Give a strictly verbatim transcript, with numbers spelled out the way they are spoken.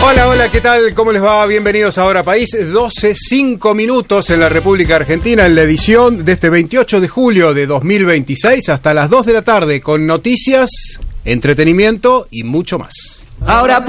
Hola, hola, ¿qué tal? ¿Cómo les va? Bienvenidos a Hora País. doce, cinco minutos en la República Argentina en la edición de este veintiocho de julio de dos mil veintiséis hasta las dos de la tarde con noticias, entretenimiento y mucho más. Ahora